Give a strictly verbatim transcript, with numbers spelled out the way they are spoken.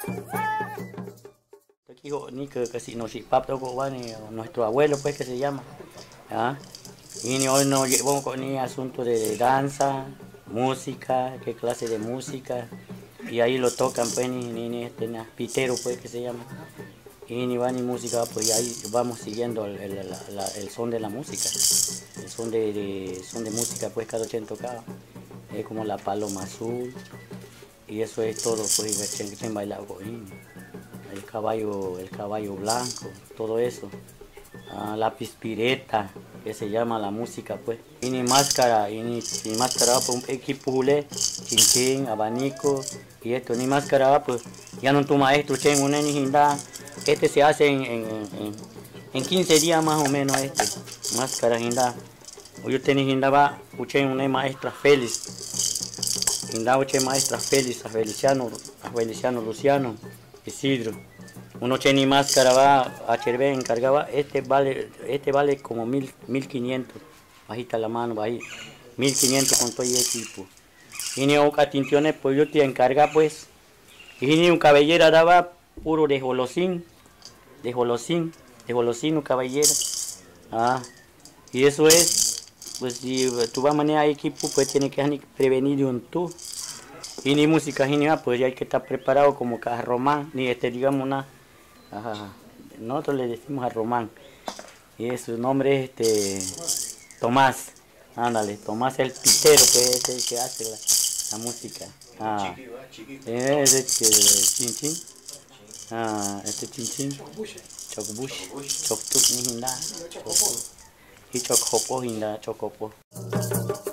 Ni que casi no si papá nuestro abuelo pues que se llama. ¿Ah? Y hoy nos llevamos con el asunto de danza, música, qué clase de música. Y ahí lo tocan pues ni, ni, ni este na, pitero pues que se llama. Y ni va ni música, pues ahí vamos siguiendo el, el, la, la, el son de la música. El son de, de, son de música pues cada quien tocaba. Es como la paloma azul. Y eso es todo pues que chen bailaba con el caballo, el caballo blanco, todo eso. Ah, la pispireta, que se llama la música pues. Y ni máscara, y ni, ni máscara pues un equipo julé, chinchín, abanico, y esto, ni máscara pues, ya no tu maestro, chen, una niña, este se hace en, en, en, en quince días más o menos este, máscara hinda. Yo tenía hinda va, escuché una maestra Félix, hinda escuché maestra Félix, a Feliciano, a Feliciano Luciano, Isidro. Uno ni máscara va a Chervé encargaba, este vale, este vale como mil, mil quinientos, bajita la mano, bajita, mil quinientos con todo el equipo. Y ni un catintiones, pues yo te encarga pues, y ni un cabellera daba puro de jolosín, de jolosín, de jolosín un cabellera. Ah, y eso es, pues si tú vas a manejar equipo, pues tienes que prevenir de un tú. Y ni música, ni nada, pues ya hay que estar preparado como que a Román, ni este, digamos, una. Ajá. Nosotros le decimos a Román y su nombre es este Tomás. Ándale, Tomás el pitero, que es el que hace la, la música. Ah, es este chinchín. Ah, este chinchín. Chocbush. Chocbush ni hinda. Y chocopo hinda chocopo.